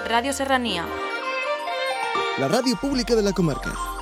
Radio Serranía. La radio pública de la comarca.